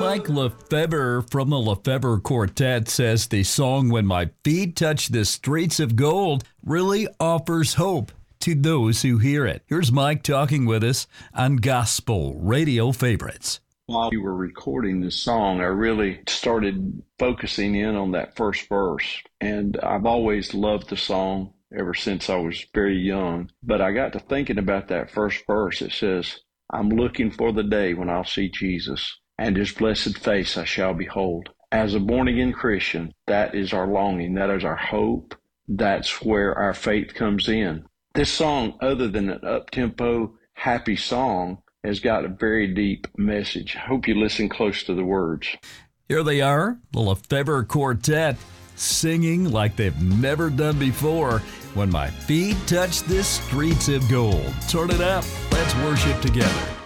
Mike Lefebvre from the Lefebvre Quartet says the song When My Feet Touch the Streets of Gold really offers hope to those who hear it. Here's Mike talking with us on Gospel Radio Favorites. While you were recording this song, I really started focusing in on that first verse. And I've always loved the song ever since I was very young. But I got to thinking about that first verse. It says, I'm looking for the day when I'll see Jesus, and his blessed face I shall behold. As a born-again Christian, that is our longing. That is our hope. That's where our faith comes in. This song, other than an up-tempo, happy song, has got a very deep message. I hope you listen close to the words. Here they are, the Lefebvre Quartet, singing like they've never done before. When my feet touch the streets of gold. Turn it up. Let's worship together.